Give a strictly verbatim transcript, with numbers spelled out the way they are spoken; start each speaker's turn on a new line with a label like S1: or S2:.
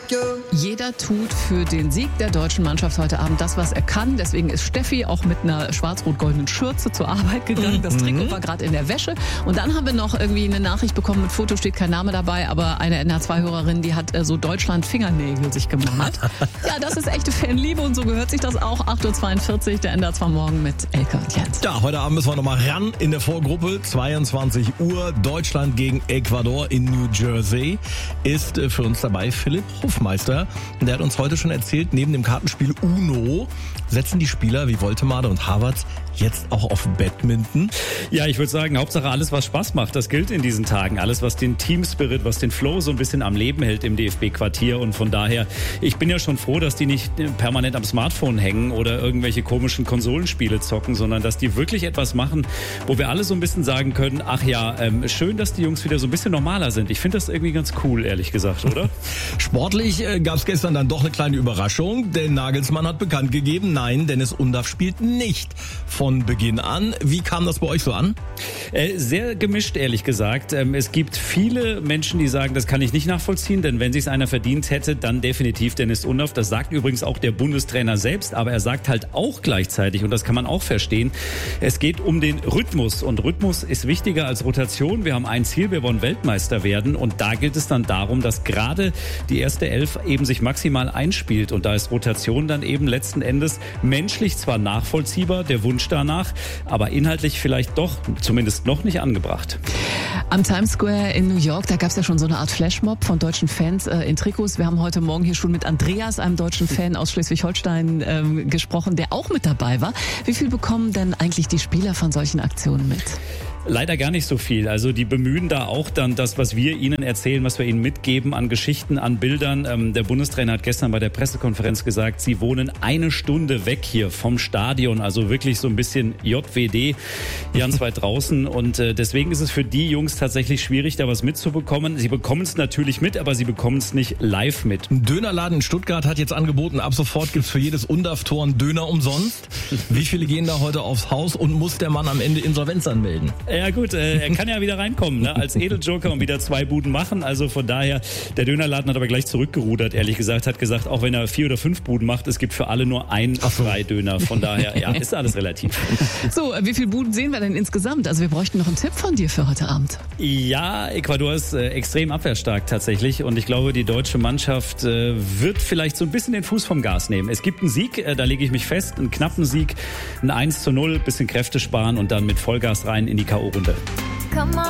S1: Jeder tut für den Sieg der deutschen Mannschaft heute Abend das, was er kann. Deswegen ist Steffi auch mit einer schwarz-rot-goldenen Schürze zur Arbeit gegangen. Das Trikot war gerade in der Wäsche. Und dann haben wir noch irgendwie eine Nachricht bekommen, mit Foto steht kein Name dabei, aber eine N H zwei Hörerin, die hat äh, so Deutschland-Fingernägel sich gemacht. Ja, das ist echte Fanliebe und so gehört sich das auch. acht Uhr zweiundvierzig, der N H zwei Morgen mit Elke und Jens.
S2: Ja, heute Abend müssen wir nochmal ran in der Vorgruppe. zweiundzwanzig Uhr, Deutschland gegen Ecuador in New Jersey. Ist äh, für uns dabei Philipp Hofmeister. Der hat uns heute schon erzählt, neben dem Kartenspiel Uno setzen die Spieler wie Woltemade und Havertz jetzt auch auf Badminton.
S3: Ja, ich würde sagen, Hauptsache alles, was Spaß macht, das gilt in diesen Tagen. Alles, was den Teamspirit, was den Flow so ein bisschen am Leben hält im D F B-Quartier. Und von daher, ich bin ja schon froh, dass die nicht permanent am Smartphone hängen oder irgendwelche komischen Konsolenspiele zocken, sondern dass die wirklich etwas machen, wo wir alle so ein bisschen sagen können, ach ja, ähm, schön, dass die Jungs wieder so ein bisschen normaler sind. Ich finde das irgendwie ganz cool, ehrlich gesagt, oder?
S2: Sportlich äh, gab es gestern dann doch eine kleine Überraschung, denn Nagelsmann hat bekannt gegeben, nein, Dennis Undaff spielt nicht von Beginn an. Wie kam das bei euch so an?
S3: Äh, sehr gemischt, ehrlich gesagt. Ähm, es gibt viele Menschen, die sagen, das kann ich nicht nachvollziehen, denn wenn sich's einer verdient hätte, dann definitiv Dennis Undaff. Das sagt übrigens auch der Bundestrainer selbst, aber er sagt halt auch gleichzeitig, und das kann man auch verstehen, es geht um den Rhythmus, und Rhythmus ist wichtiger als Rotation. Wir haben ein Ziel, wir wollen Weltmeister werden, und da gilt es dann darum, dass gerade die erste Elf eben sich maximal einspielt, und da ist Rotation dann eben letzten Endes menschlich zwar nachvollziehbar, der Wunsch danach, aber inhaltlich vielleicht doch zumindest noch nicht angebracht.
S1: Am Times Square in New York, da gab es ja schon so eine Art Flashmob von deutschen Fans äh, in Trikots. Wir haben heute Morgen hier schon mit Andreas, einem deutschen Fan aus Schleswig-Holstein, ähm, gesprochen, der auch mit dabei war. Wie viel bekommen denn eigentlich die Spieler von solchen Aktionen mit?
S3: Leider gar nicht so viel. Also die bemühen da auch dann das, was wir ihnen erzählen, was wir ihnen mitgeben an Geschichten, an Bildern. Ähm, der Bundestrainer hat gestern bei der Pressekonferenz gesagt, sie wohnen eine Stunde weg hier vom Stadion. Also wirklich so ein bisschen J W D, ganz weit draußen. Und äh, deswegen ist es für die Jungs tatsächlich schwierig, da was mitzubekommen. Sie bekommen es natürlich mit, aber sie bekommen es nicht live mit.
S2: Ein Dönerladen in Stuttgart hat jetzt angeboten, ab sofort gibt's für jedes Undaff-Tor einen Döner umsonst. Wie viele gehen da heute aufs Haus und muss der Mann am Ende Insolvenz anmelden?
S3: Ja gut, äh, er kann ja wieder reinkommen, ne, als Edeljoker und wieder zwei Buden machen. Also von daher, der Dönerladen hat aber gleich zurückgerudert, ehrlich gesagt. Hat gesagt, auch wenn er vier oder fünf Buden macht, es gibt für alle nur einen Freidöner. Von daher, ja, ist alles relativ.
S1: So, wie viele Buden sehen wir denn insgesamt? Also wir bräuchten noch einen Tipp von dir für heute Abend.
S3: Ja, Ecuador ist äh, extrem abwehrstark tatsächlich. Und ich glaube, die deutsche Mannschaft äh, wird vielleicht so ein bisschen den Fuß vom Gas nehmen. Es gibt einen Sieg, äh, da lege ich mich fest, einen knappen Sieg, ein eins zu null, bisschen Kräfte sparen und dann mit Vollgas rein in die K O-Runde.